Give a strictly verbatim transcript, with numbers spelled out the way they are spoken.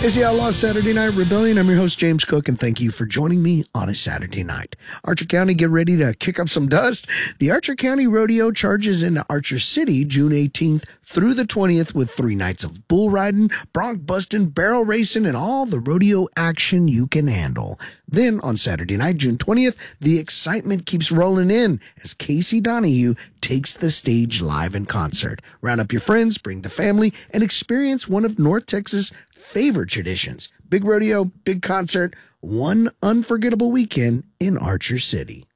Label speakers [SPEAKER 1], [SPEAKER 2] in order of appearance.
[SPEAKER 1] It's the Outlaw Saturday Night Rebellion. I'm your host, James Cook, and thank you for joining me on a Saturday night. Archer County, get ready to kick up some dust. The Archer County Rodeo charges into Archer City June eighteenth through the twentieth with three nights of bull riding, bronc busting, barrel racing, and all the rodeo action you can handle. Then on Saturday night, June twentieth, the excitement keeps rolling in as Casey Donahue takes the stage live in concert. Round up your friends, bring the family, and experience one of North Texas' favorite traditions. Big rodeo, big concert, one unforgettable weekend in Archer City.